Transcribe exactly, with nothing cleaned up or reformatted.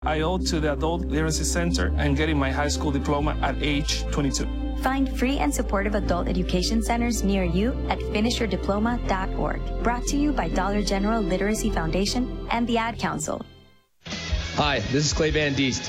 I owe to the Adult Literacy Center and getting my high school diploma at age twenty-two. Find free and supportive adult education centers near you at finish your diploma dot org. Brought to you by Dollar General Literacy Foundation and the Ad Council. Hi, this is Clay Van Diest.